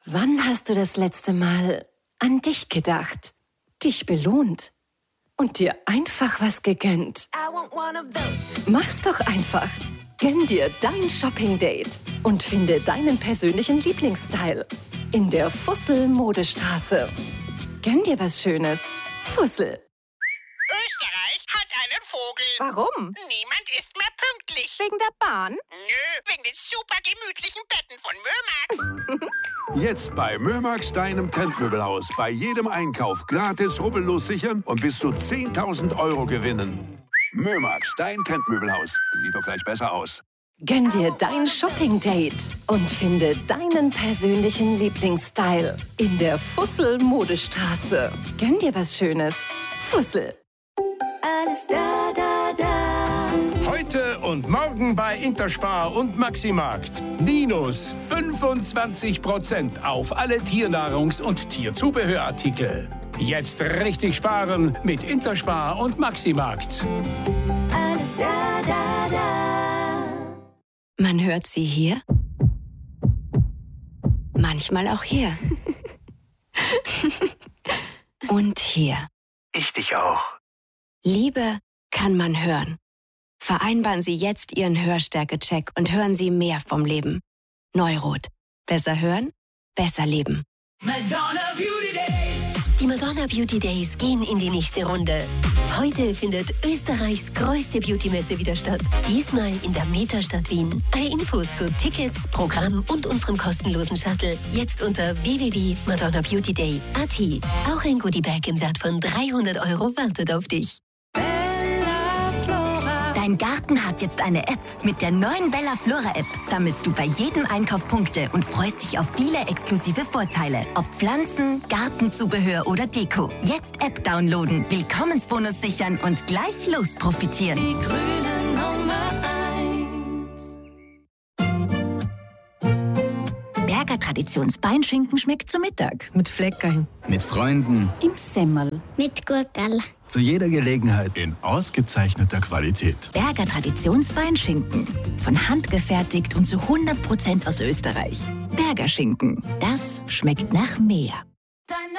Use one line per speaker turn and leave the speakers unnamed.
Wann hast du das letzte Mal an dich gedacht, dich belohnt und dir einfach was gegönnt? Mach's doch einfach. Gönn dir dein Shopping-Date und finde deinen persönlichen Lieblingsstyle in der Fussel-Modestraße. Gönn dir was Schönes. Fussel.
Österreich hat einen Vogel.
Warum?
Niemand ist mehr pünktlich.
Wegen der Bahn?
Nö, wegen den super gemütlichen Betten von Mömax.
Jetzt bei Mömax, deinem Trendmöbelhaus. Bei jedem Einkauf gratis rubbellos sichern und bis zu 10.000 € gewinnen. Mömax, dein Trendmöbelhaus. Sieht doch gleich besser aus.
Gönn dir dein Shopping-Date und finde deinen persönlichen Lieblingsstyle in der Fussel-Modestraße. Gönn dir was Schönes. Fussel.
Alles da, da, da.
Heute und morgen bei Interspar und Maximarkt. Minus 25% auf alle Tiernahrungs- und Tierzubehörartikel. Jetzt richtig sparen mit Interspar und Maximarkt.
Alles da, da, da.
Man hört sie hier, manchmal auch hier. Und hier.
Ich dich auch.
Liebe kann man hören. Vereinbaren Sie jetzt Ihren Hörstärke-Check und hören Sie mehr vom Leben. Neurot. Besser hören, besser leben.
Madonna Beauty Days.
Die Madonna Beauty Days gehen in die nächste Runde. Heute findet Österreichs größte Beauty-Messe wieder statt. Diesmal in der Metastadt Wien. Alle Infos zu Tickets, Programm und unserem kostenlosen Shuttle jetzt unter www.madonnabeautyday.at. Auch ein Goodiebag im Wert von 300 € wartet auf dich.
Dein Garten hat jetzt eine App. Mit der neuen Bella Flora App sammelst du bei jedem Einkauf Punkte und freust dich auf viele exklusive Vorteile. Ob Pflanzen, Gartenzubehör oder Deko. Jetzt App downloaden, Willkommensbonus sichern und gleich los profitieren.
Die grüne Nummer 1.
Berger Traditionsbeinschinken schmeckt zu Mittag.
Mit Fleckerln.
Mit Freunden.
Im Semmel.
Mit Gurkel.
Zu jeder Gelegenheit.
In ausgezeichneter Qualität.
Berger Traditionsbeinschinken. Von Hand gefertigt und zu 100% aus Österreich. Berger Schinken. Das schmeckt nach mehr.